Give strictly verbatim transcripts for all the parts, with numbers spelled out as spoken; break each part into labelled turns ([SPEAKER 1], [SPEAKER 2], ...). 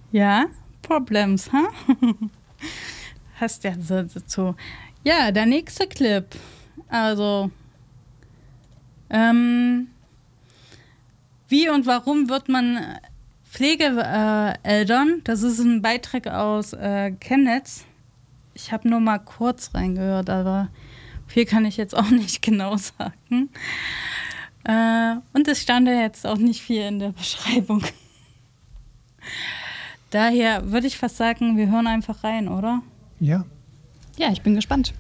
[SPEAKER 1] Ja, Problems, ha? Huh? Hast ja so, so. Ja, der nächste Clip. Also, ähm, wie und warum wird man Pflegeeltern? Das ist ein Beitrag aus äh, Chemnitz. Ich habe nur mal kurz reingehört, aber viel kann ich jetzt auch nicht genau sagen. Äh, und es stand ja jetzt auch nicht viel in der Beschreibung. Daher würde ich fast sagen, wir hören einfach rein, oder?
[SPEAKER 2] Ja.
[SPEAKER 3] Ja, ich bin gespannt.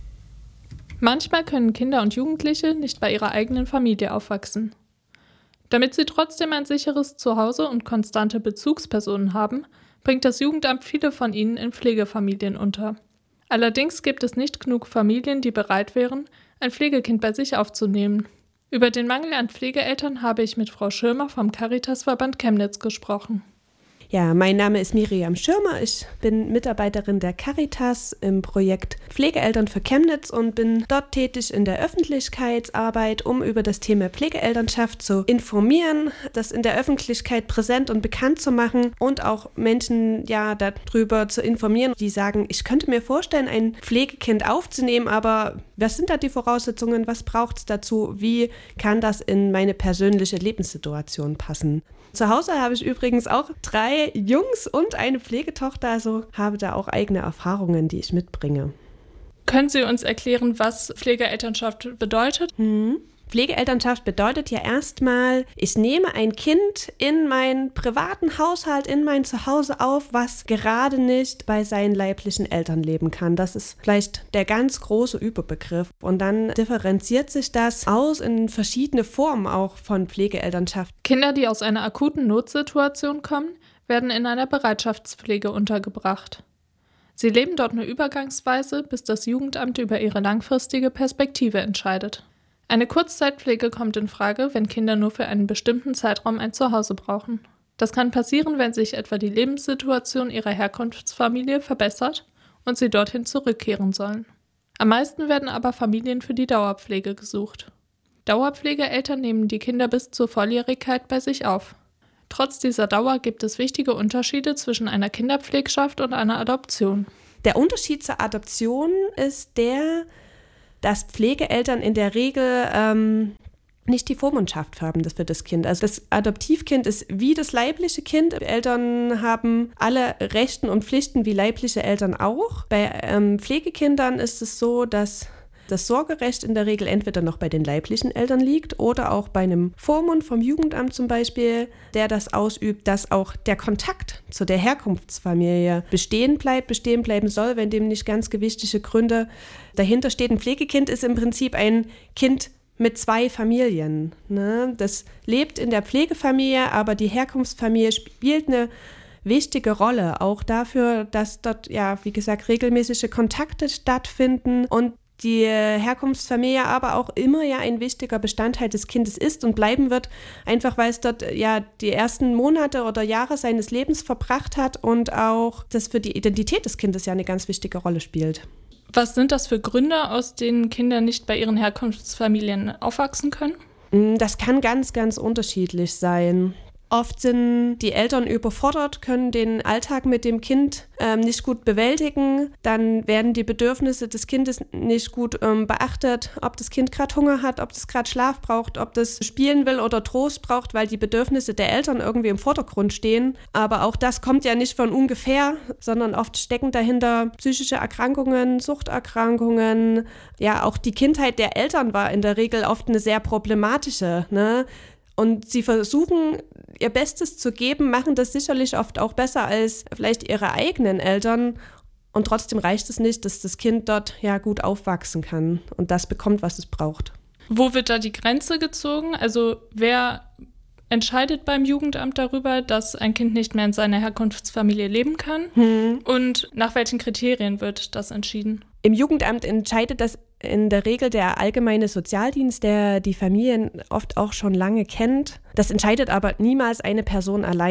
[SPEAKER 4] Manchmal können Kinder und Jugendliche nicht bei ihrer eigenen Familie aufwachsen. Damit sie trotzdem ein sicheres Zuhause und konstante Bezugspersonen haben, bringt das Jugendamt viele von ihnen in Pflegefamilien unter. Allerdings gibt es nicht genug Familien, die bereit wären, ein Pflegekind bei sich aufzunehmen. Über den Mangel an Pflegeeltern habe ich mit Frau Schirmer vom Caritasverband Chemnitz gesprochen.
[SPEAKER 5] Ja, mein Name ist Miriam Schirmer. Ich bin Mitarbeiterin der Caritas im Projekt Pflegeeltern für Chemnitz und bin dort tätig in der Öffentlichkeitsarbeit, um über das Thema Pflegeelternschaft zu informieren, das in der Öffentlichkeit präsent und bekannt zu machen und auch Menschen ja darüber zu informieren, die sagen, ich könnte mir vorstellen, ein Pflegekind aufzunehmen, aber was sind da die Voraussetzungen, was braucht es dazu, wie kann das in meine persönliche Lebenssituation passen? Zu Hause habe ich übrigens auch drei Jungs und eine Pflegetochter, also habe da auch eigene Erfahrungen, die ich mitbringe.
[SPEAKER 4] Können Sie uns erklären, was Pflegeelternschaft bedeutet?
[SPEAKER 5] Hm. Pflegeelternschaft bedeutet ja erstmal, ich nehme ein Kind in meinen privaten Haushalt, in mein Zuhause auf, was gerade nicht bei seinen leiblichen Eltern leben kann. Das ist vielleicht der ganz große Überbegriff. Und dann differenziert sich das aus in verschiedene Formen auch von Pflegeelternschaft.
[SPEAKER 4] Kinder, die aus einer akuten Notsituation kommen, werden in einer Bereitschaftspflege untergebracht. Sie leben dort nur übergangsweise, bis das Jugendamt über ihre langfristige Perspektive entscheidet. Eine Kurzzeitpflege kommt in Frage, wenn Kinder nur für einen bestimmten Zeitraum ein Zuhause brauchen. Das kann passieren, wenn sich etwa die Lebenssituation ihrer Herkunftsfamilie verbessert und sie dorthin zurückkehren sollen. Am meisten werden aber Familien für die Dauerpflege gesucht. Dauerpflegeeltern nehmen die Kinder bis zur Volljährigkeit bei sich auf. Trotz dieser Dauer gibt es wichtige Unterschiede zwischen einer Kinderpflegschaft und einer Adoption.
[SPEAKER 5] Der Unterschied zur Adoption ist der, dass Pflegeeltern in der Regel ähm, nicht die Vormundschaft haben das für das Kind. Also das Adoptivkind ist wie das leibliche Kind. Eltern haben alle Rechten und Pflichten wie leibliche Eltern auch. Bei ähm, Pflegekindern ist es so, dass das Sorgerecht in der Regel entweder noch bei den leiblichen Eltern liegt oder auch bei einem Vormund vom Jugendamt zum Beispiel, der das ausübt, dass auch der Kontakt zu der Herkunftsfamilie bestehen bleibt, bestehen bleiben soll, wenn dem nicht ganz gewichtige Gründe dahinter steht. Ein Pflegekind ist im Prinzip ein Kind mit zwei Familien. Ne? Das lebt in der Pflegefamilie, aber die Herkunftsfamilie spielt eine wichtige Rolle, auch dafür, dass dort, ja, wie gesagt, regelmäßige Kontakte stattfinden und die Herkunftsfamilie aber auch immer ja ein wichtiger Bestandteil des Kindes ist und bleiben wird, einfach weil es dort ja die ersten Monate oder Jahre seines Lebens verbracht hat und auch das für die Identität des Kindes ja eine ganz wichtige Rolle spielt.
[SPEAKER 4] Was sind das für Gründe, aus denen Kinder nicht bei ihren Herkunftsfamilien aufwachsen können?
[SPEAKER 5] Das kann ganz, ganz unterschiedlich sein. Oft sind die Eltern überfordert, können den Alltag mit dem Kind ähm, nicht gut bewältigen. Dann werden die Bedürfnisse des Kindes nicht gut ähm, beachtet, ob das Kind gerade Hunger hat, ob das gerade Schlaf braucht, ob das spielen will oder Trost braucht, weil die Bedürfnisse der Eltern irgendwie im Vordergrund stehen. Aber auch das kommt ja nicht von ungefähr, sondern oft stecken dahinter psychische Erkrankungen, Suchterkrankungen. Ja, auch die Kindheit der Eltern war in der Regel oft eine sehr problematische, ne? Und sie versuchen, ihr Bestes zu geben, machen das sicherlich oft auch besser als vielleicht ihre eigenen Eltern. Und trotzdem reicht es nicht, dass das Kind dort ja gut aufwachsen kann und das bekommt, was es braucht.
[SPEAKER 4] Wo wird da die Grenze gezogen? Also wer entscheidet beim Jugendamt darüber, dass ein Kind nicht mehr in seiner Herkunftsfamilie leben kann? Hm. Und nach welchen Kriterien wird das entschieden?
[SPEAKER 5] Im Jugendamt entscheidet das in der Regel der allgemeine Sozialdienst, der die Familien oft auch schon lange kennt. Das entscheidet aber niemals eine Person alleine.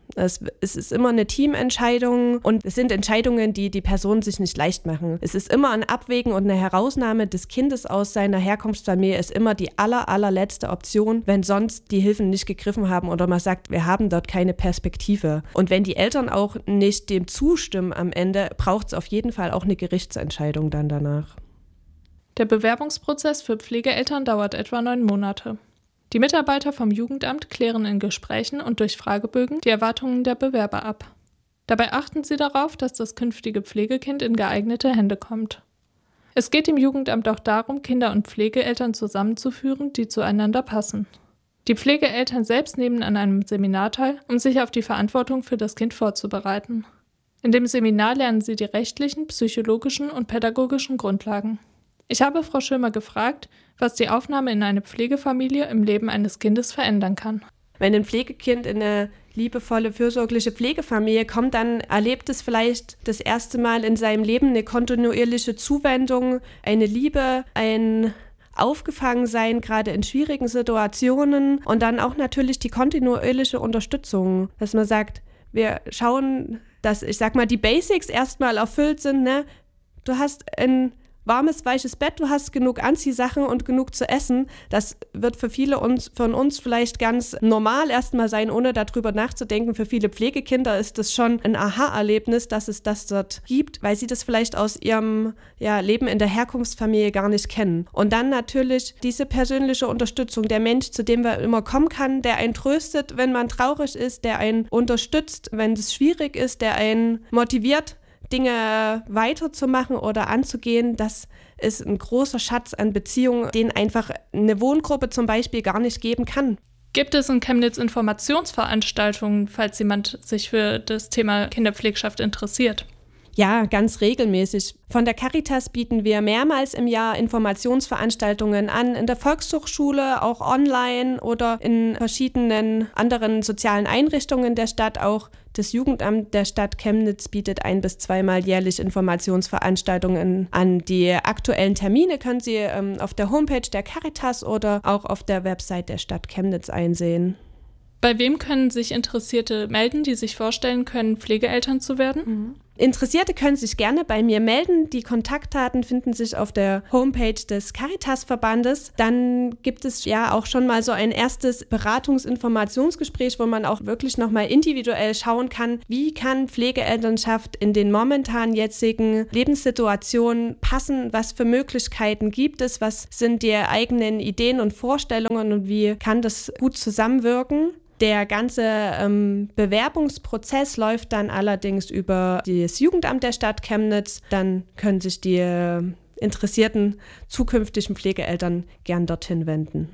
[SPEAKER 5] Es, es ist immer eine Teamentscheidung und es sind Entscheidungen, die die Personen sich nicht leicht machen. Es ist immer ein Abwägen und eine Herausnahme des Kindes aus seiner Herkunftsfamilie ist immer die aller, allerletzte Option, wenn sonst die Hilfen nicht gegriffen haben oder man sagt, wir haben dort keine Perspektive. Und wenn die Eltern auch nicht dem zustimmen am Ende, braucht es auf jeden Fall auch eine Gerichtsentscheidung dann danach.
[SPEAKER 4] Der Bewerbungsprozess für Pflegeeltern dauert etwa neun Monate. Die Mitarbeiter vom Jugendamt klären in Gesprächen und durch Fragebögen die Erwartungen der Bewerber ab. Dabei achten sie darauf, dass das künftige Pflegekind in geeignete Hände kommt. Es geht dem Jugendamt auch darum, Kinder- und Pflegeeltern zusammenzuführen, die zueinander passen. Die Pflegeeltern selbst nehmen an einem Seminar teil, um sich auf die Verantwortung für das Kind vorzubereiten. In dem Seminar lernen sie die rechtlichen, psychologischen und pädagogischen Grundlagen. Ich habe Frau Schirmer gefragt, was die Aufnahme in eine Pflegefamilie im Leben eines Kindes verändern kann.
[SPEAKER 5] Wenn ein Pflegekind in eine liebevolle, fürsorgliche Pflegefamilie kommt, dann erlebt es vielleicht das erste Mal in seinem Leben eine kontinuierliche Zuwendung, eine Liebe, ein Aufgefangensein, gerade in schwierigen Situationen und dann auch natürlich die kontinuierliche Unterstützung, dass man sagt, wir schauen, dass, ich sag mal, die Basics erstmal erfüllt sind, ne? Du hast ein warmes, weiches Bett, du hast genug Anziehsachen und genug zu essen. Das wird für viele uns, von uns vielleicht ganz normal erstmal sein, ohne darüber nachzudenken. Für viele Pflegekinder ist das schon ein Aha-Erlebnis, dass es das dort gibt, weil sie das vielleicht aus ihrem ja, Leben in der Herkunftsfamilie gar nicht kennen. Und dann natürlich diese persönliche Unterstützung, der Mensch, zu dem man immer kommen kann, der einen tröstet, wenn man traurig ist, der einen unterstützt, wenn es schwierig ist, der einen motiviert, Dinge weiterzumachen oder anzugehen, das ist ein großer Schatz an Beziehungen, den einfach eine Wohngruppe zum Beispiel gar nicht geben kann.
[SPEAKER 4] Gibt es in Chemnitz Informationsveranstaltungen, falls jemand sich für das Thema Kinderpflegschaft interessiert?
[SPEAKER 5] Ja, ganz regelmäßig. Von der Caritas bieten wir mehrmals im Jahr Informationsveranstaltungen an, in der Volkshochschule, auch online oder in verschiedenen anderen sozialen Einrichtungen der Stadt. Auch das Jugendamt der Stadt Chemnitz bietet ein- bis zweimal jährlich Informationsveranstaltungen an. Die aktuellen Termine können Sie ähm, auf der Homepage der Caritas oder auch auf der Website der Stadt Chemnitz einsehen.
[SPEAKER 4] Bei wem können sich Interessierte melden, die sich vorstellen können, Pflegeeltern zu werden?
[SPEAKER 5] Mhm. Interessierte können sich gerne bei mir melden. Die Kontaktdaten finden sich auf der Homepage des Caritas-Verbandes. Dann gibt es ja auch schon mal so ein erstes Beratungsinformationsgespräch, wo man auch wirklich nochmal individuell schauen kann, wie kann Pflegeelternschaft in den momentan jetzigen Lebenssituationen passen, was für Möglichkeiten gibt es, was sind die eigenen Ideen und Vorstellungen und wie kann das gut zusammenwirken. Der ganze ähm, Bewerbungsprozess läuft dann allerdings über das Jugendamt der Stadt Chemnitz. Dann können sich die äh, interessierten zukünftigen Pflegeeltern gern dorthin wenden.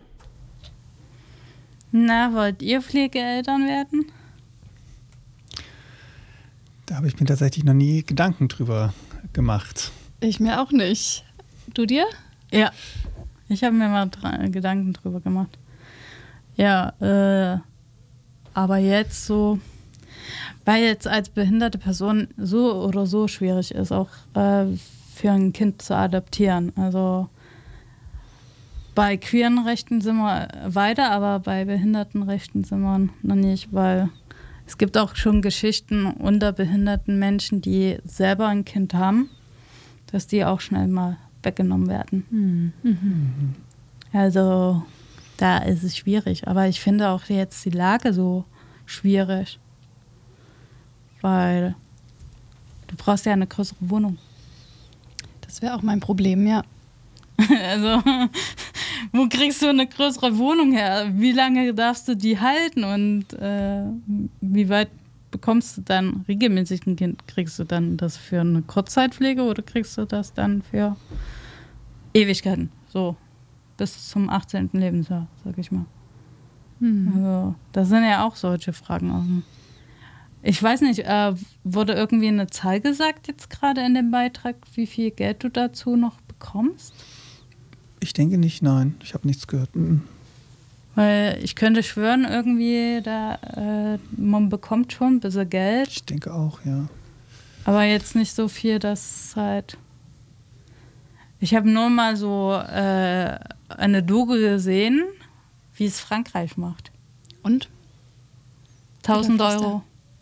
[SPEAKER 1] Na, wollt ihr Pflegeeltern werden?
[SPEAKER 2] Da habe ich mir tatsächlich noch nie Gedanken drüber gemacht.
[SPEAKER 3] Ich mir auch nicht. Du dir?
[SPEAKER 1] Ja, ich habe mir mal dra- Gedanken drüber gemacht. Ja, äh, aber jetzt so, weil jetzt als behinderte Person so oder so schwierig ist, auch äh, für ein Kind zu adoptieren. Also bei queeren Rechten sind wir weiter, aber bei Behindertenrechten sind wir noch nicht, weil es gibt auch schon Geschichten unter behinderten Menschen, die selber ein Kind haben, dass die auch schnell mal weggenommen werden.
[SPEAKER 3] Mhm. Mhm.
[SPEAKER 1] Also da ist es schwierig. Aber ich finde auch jetzt die Lage so schwierig. Weil du brauchst ja eine größere Wohnung.
[SPEAKER 3] Das wäre auch mein Problem, ja.
[SPEAKER 1] Also, wo kriegst du eine größere Wohnung her? Wie lange darfst du die halten? Und äh, wie weit bekommst du dann regelmäßig ein Kind? Kriegst du dann das für eine Kurzzeitpflege oder kriegst du das dann für Ewigkeiten? So. Bis zum achtzehnten Lebensjahr, sag ich mal.
[SPEAKER 3] Mhm.
[SPEAKER 1] Also, das sind ja auch solche Fragen offen. Ich weiß nicht, äh, wurde irgendwie eine Zahl gesagt jetzt gerade in dem Beitrag, wie viel Geld du dazu noch bekommst?
[SPEAKER 2] Ich denke nicht, nein. Ich habe nichts gehört. Mhm.
[SPEAKER 1] Weil ich könnte schwören, irgendwie, da äh, man bekommt schon ein bisschen Geld.
[SPEAKER 2] Ich denke auch, ja.
[SPEAKER 1] Aber jetzt nicht so viel, dass halt. Ich habe nur mal so äh, eine Doku gesehen, wie es Frankreich macht.
[SPEAKER 3] Und?
[SPEAKER 1] tausend
[SPEAKER 3] Wie läuft das
[SPEAKER 1] Euro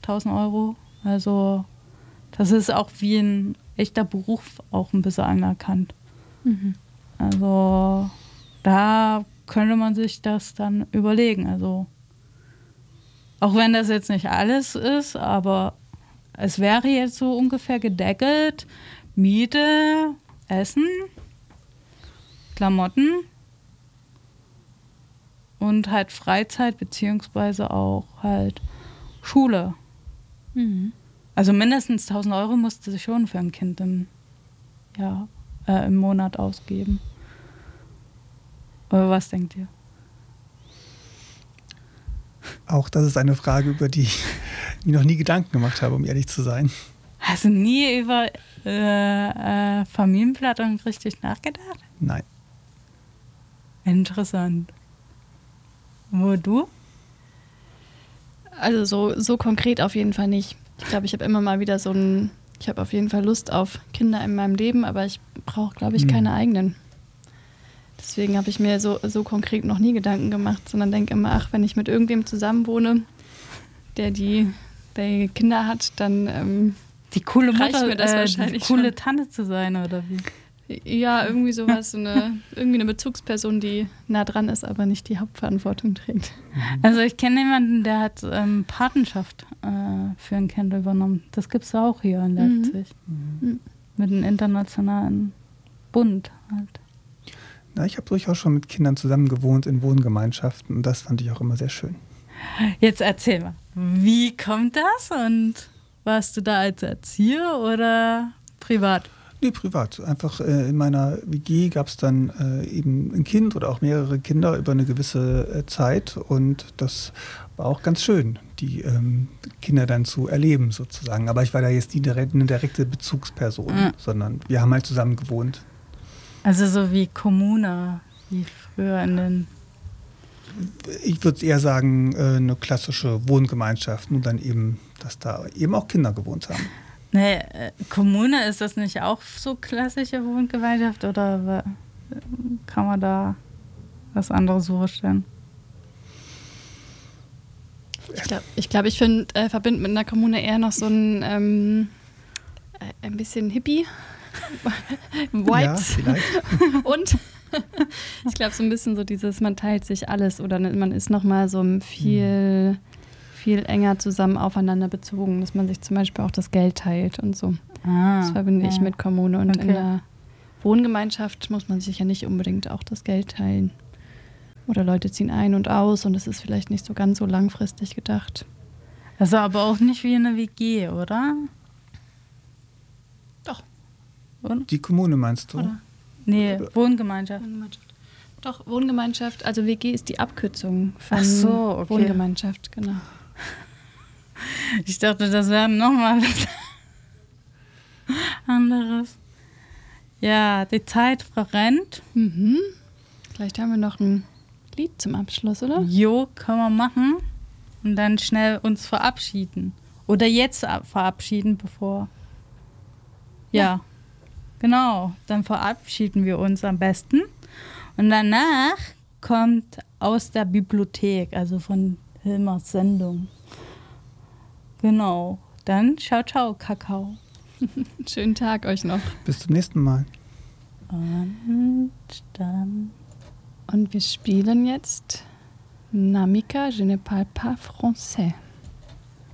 [SPEAKER 1] tausend Euro. Also das ist auch wie ein echter Beruf auch ein bisschen anerkannt.
[SPEAKER 3] Mhm.
[SPEAKER 1] Also da könnte man sich das dann überlegen. Also auch wenn das jetzt nicht alles ist, aber es wäre jetzt so ungefähr gedeckelt. Miete, Essen, Klamotten und halt Freizeit beziehungsweise auch halt Schule.
[SPEAKER 3] Mhm.
[SPEAKER 1] Also mindestens tausend Euro musste sie schon für ein Kind im, ja, äh, im Monat ausgeben. Oder was denkt ihr?
[SPEAKER 2] Auch das ist eine Frage, über die ich mir noch nie Gedanken gemacht habe, um ehrlich zu sein.
[SPEAKER 1] Hast du nie über äh, äh, Familienplanung richtig nachgedacht?
[SPEAKER 2] Nein.
[SPEAKER 1] Interessant. Wo du?
[SPEAKER 3] Also so, so konkret auf jeden Fall nicht. Ich glaube, ich habe immer mal wieder so ein, ich habe auf jeden Fall Lust auf Kinder in meinem Leben, aber ich brauche, glaube ich,
[SPEAKER 2] Hm.
[SPEAKER 3] keine eigenen. Deswegen habe ich mir so, so konkret noch nie Gedanken gemacht, sondern denke immer, ach, wenn ich mit irgendwem zusammenwohne, der die, der Kinder hat, dann ähm,
[SPEAKER 1] Die coole
[SPEAKER 3] Reicht
[SPEAKER 1] Mutter,
[SPEAKER 3] mir das
[SPEAKER 1] äh,
[SPEAKER 3] wahrscheinlich
[SPEAKER 1] die coole
[SPEAKER 3] schon.
[SPEAKER 1] Tante zu sein, oder wie?
[SPEAKER 3] ja, irgendwie sowas, so eine, irgendwie eine Bezugsperson, die nah dran ist, aber nicht die Hauptverantwortung trägt.
[SPEAKER 1] Also ich kenne jemanden, der hat ähm, Patenschaft äh, für ein Kind übernommen. Das gibt es auch hier in
[SPEAKER 3] Mhm.
[SPEAKER 1] Leipzig.
[SPEAKER 3] Mhm.
[SPEAKER 1] Mit einem internationalen Bund halt.
[SPEAKER 2] Na, ich habe durchaus schon mit Kindern zusammen gewohnt in Wohngemeinschaften und das fand ich auch immer sehr schön.
[SPEAKER 1] Jetzt erzähl mal, wie kommt das und warst du da als Erzieher oder privat?
[SPEAKER 2] Nee, privat. Einfach äh, in meiner W G gab es dann äh, eben ein Kind oder auch mehrere Kinder über eine gewisse äh, Zeit und das war auch ganz schön, die ähm, Kinder dann zu erleben sozusagen. Aber ich war da jetzt nie direkt, eine direkte Bezugsperson,
[SPEAKER 1] Mhm.
[SPEAKER 2] sondern wir haben halt zusammen gewohnt.
[SPEAKER 1] Also so wie Kommune, wie früher in den...
[SPEAKER 2] Ich würde eher sagen, äh, eine klassische Wohngemeinschaft und dann eben, dass da eben auch Kinder gewohnt haben.
[SPEAKER 1] Nee, äh, Kommune, ist das nicht auch so klassische Wohngemeinschaft oder wa- kann man da was anderes vorstellen?
[SPEAKER 3] Ich glaube, ich, glaub, ich find, äh, verbinde mit einer Kommune eher noch so ein, ähm, äh, ein bisschen Hippie.
[SPEAKER 2] Ja,
[SPEAKER 3] Vibes.
[SPEAKER 2] vielleicht.
[SPEAKER 3] Und ich glaube, so ein bisschen so dieses, man teilt sich alles oder man ist nochmal so viel, viel enger zusammen aufeinander bezogen, dass man sich zum Beispiel auch das Geld teilt und so.
[SPEAKER 1] Ah,
[SPEAKER 3] Das verbinde ich
[SPEAKER 1] ja.
[SPEAKER 3] mit Kommune. Und in
[SPEAKER 1] Okay.
[SPEAKER 3] der Wohngemeinschaft muss man sich ja nicht unbedingt auch das Geld teilen. Oder Leute ziehen ein und aus und es ist vielleicht nicht so ganz so langfristig gedacht.
[SPEAKER 1] Also aber auch nicht wie eine W G, oder?
[SPEAKER 3] Doch.
[SPEAKER 1] Oder?
[SPEAKER 2] Die Kommune meinst du?
[SPEAKER 3] Oder?
[SPEAKER 1] Nee, Wohngemeinschaft.
[SPEAKER 3] Wohngemeinschaft. Doch, Wohngemeinschaft, also W G ist die Abkürzung von
[SPEAKER 1] Ach so, okay.
[SPEAKER 3] Wohngemeinschaft, genau.
[SPEAKER 1] Ich dachte, das wäre nochmal was anderes. Ja, die Zeit verrennt.
[SPEAKER 3] Mhm. Vielleicht haben wir noch ein Lied zum Abschluss, oder?
[SPEAKER 1] Jo, können wir machen. Und dann schnell uns verabschieden. Oder jetzt ab- verabschieden, bevor... Ja.
[SPEAKER 3] Ja.
[SPEAKER 1] Genau. Dann verabschieden wir uns am besten. Und danach kommt aus der Bibliothek, also von Hilmers Sendung. Genau. Dann ciao, ciao, Kakao.
[SPEAKER 3] Schönen Tag euch noch.
[SPEAKER 2] Bis zum nächsten Mal.
[SPEAKER 1] Und dann...
[SPEAKER 3] Und wir spielen jetzt Namika, je ne parle pas français.